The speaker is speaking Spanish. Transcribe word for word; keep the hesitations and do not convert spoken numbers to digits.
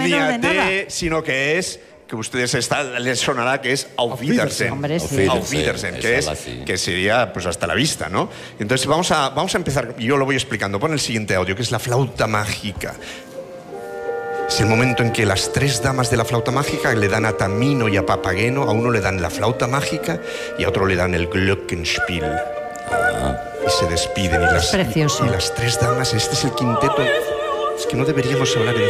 menor de nada. sino que es, que ustedes está, les sonará que es Auf Wiedersehen. Hombre, sí. Auf Wiedersehen, que, es, que sería pues hasta la vista, ¿no? Entonces vamos a, vamos a empezar, yo lo voy explicando. Pon el siguiente audio, que es la flauta mágica. Es el momento en que las tres damas de la flauta mágica le dan a Tamino y a Papageno, a uno le dan la flauta mágica y a otro le dan el Glockenspiel. Y se despiden. Y las, precioso. Y, y las tres damas, este es el quinteto. Es que no deberíamos hablar en